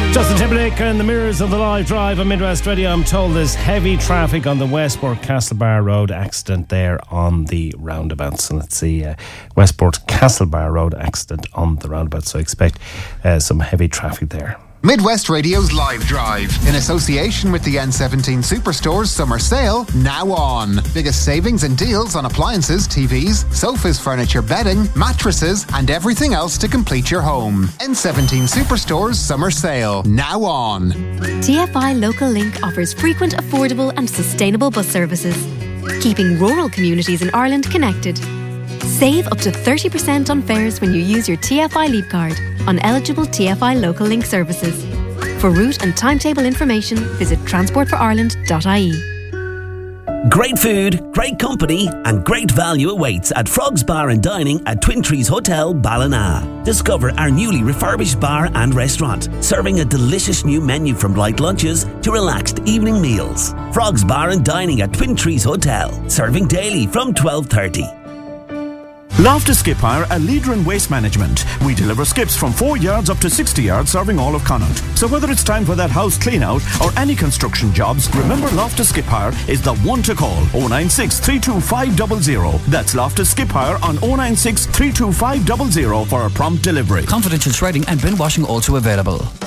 Justin Timberlake and the Mirrors of the Live Drive on Midwest Radio. I'm told there's heavy traffic on the Westport Castlebar Road accident there on the roundabout. So let's see, Westport Castlebar Road accident on the roundabout. So I expect some heavy traffic there. Midwest Radio's Live Drive, in association with the N17 Superstores Summer Sale, now on. Biggest savings and deals on appliances, TVs, sofas, furniture, bedding, mattresses, and everything else to complete your home. N17 Superstores Summer Sale, now on. TFI Local Link offers frequent, affordable and sustainable bus services, keeping rural communities in Ireland connected. Save up to 30% on fares when you use your TFI Leap card on eligible TFI Local Link services. For route and timetable information, visit transportforireland.ie. Great food, great company and great value awaits at Frogs Bar and Dining at Twin Trees Hotel, Ballina. Discover our newly refurbished bar and restaurant, serving a delicious new menu from light lunches to relaxed evening meals. Frogs Bar and Dining at Twin Trees Hotel, serving daily from 12:30. Loftus Skip Hire, a leader in waste management. We deliver skips from 4 yards up to 60 yards, serving all of Connaught. So whether it's time for that house clean out or any construction jobs, remember Loftus Skip Hire is the one to call. 096 325 00. That's Loftus Skip Hire on 096 325 00 for a prompt delivery. Confidential shredding and bin washing also available.